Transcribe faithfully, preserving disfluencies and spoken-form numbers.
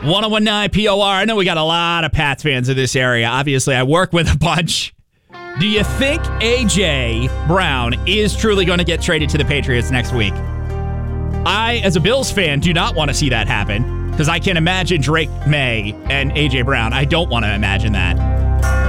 one oh one point nine P O R. I know we got a lot of Pats fans in this area. Obviously, I work with a bunch. Do you think A J Brown is truly going to get traded to the Patriots next week? I, as a Bills fan, do not want to see that happen because I can imagine Drake May and A J Brown. I don't want to imagine that.